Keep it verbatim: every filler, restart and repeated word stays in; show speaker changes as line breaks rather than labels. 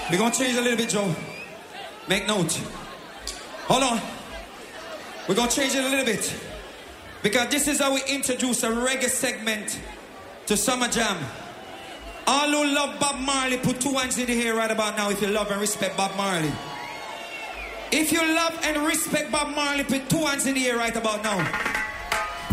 We're gonna change a little bit, Joe. Make note. Hold on. We're gonna change it a little bit. Because this is how we introduce a reggae segment to Summer Jam. All who love Bob Marley, put two hands in the air right about now if you love and respect Bob Marley. If you love and respect Bob Marley, put two hands in the air right about now.